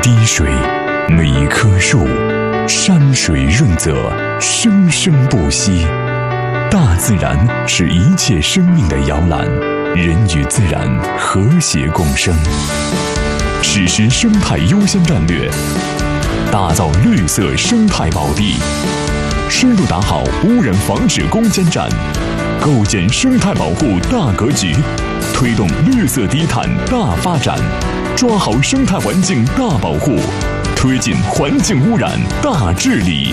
滴水，每一棵树，山水润泽，生生不息。大自然是一切生命的摇篮，人与自然和谐共生。实施生态优先战略，打造绿色生态宝地，深入打好污染防治攻坚战，构建生态保护大格局，推动绿色低碳大发展，抓好生态环境大保护，推进环境污染大治理。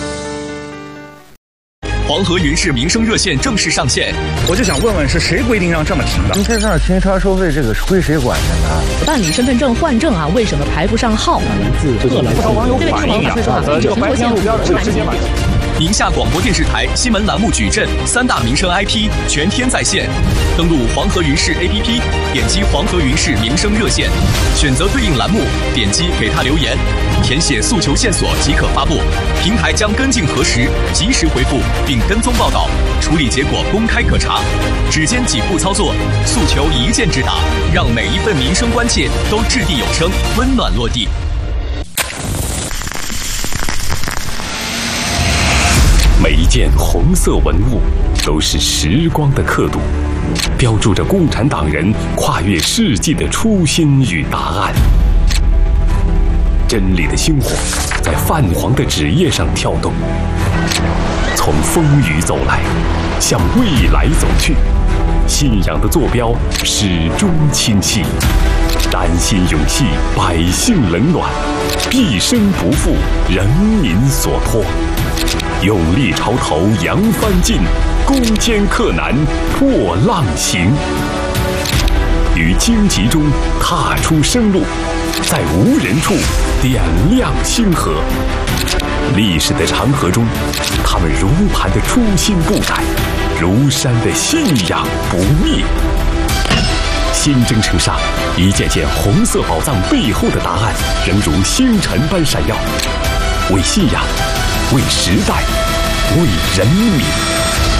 黄河云市民生热线正式上线， 我就想问问，是谁规定让这么停的？ 停车场停车收费这个归谁管的呢？ 办理身份证换证为什么排不上号？ 不少网友反映这个白天路标是直接买。 宁夏广播电视台新闻栏目矩阵3大民生 IP 全天在线，登录黄河云市 APP， 点击黄河云市民生热线，选择对应栏目，点击给他留言，填写诉求线索即可发布，平台将跟进核实，及时回复并跟踪报道，处理结果公开可查，只间几步操作，诉求一键直达，让每一份民生关切都掷地有声，温暖落地。 每一件红色文物都是时光的刻度，标注着共产党人跨越世纪的初心与答案。真理的星火在泛黄的纸页上跳动，从风雨走来，向未来走去，信仰的坐标始终清晰，丹心永系百姓冷暖，毕生不负人民所托。勇立潮头扬帆进，攻坚克难破浪行。于荆棘中踏出生路，在无人处点亮星河。历史的长河中，他们如磐的初心不改，如山的信仰不灭。新征程上，一件件红色宝藏背后的答案，仍如星辰般闪耀。为信仰，为时代，为人民。